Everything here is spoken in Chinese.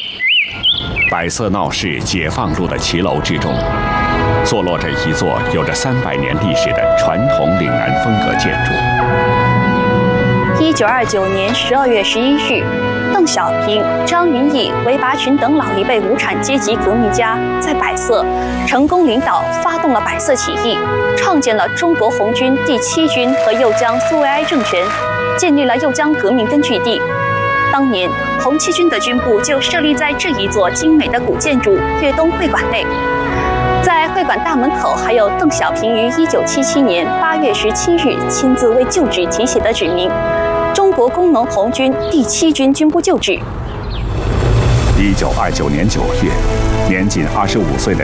百色闹市解放路的骑楼之中，坐落着一座有着300年历史的传统岭南风格建筑。 1929年12月11日，邓小平、张云逸、韦拔群等老一辈无产阶级革命家在百色成功领导发动了百色起义，创建了中国红军第7军和右江苏维埃政权，建立了右江革命根据地。当年，红七军的军部就设立在这一座精美的古建筑粤东会馆内。在会馆大门口，还有邓小平于1977年8月17日亲自为旧址题写的指明：中国工农红军第7军军部旧址。 1929年9月，年仅25岁的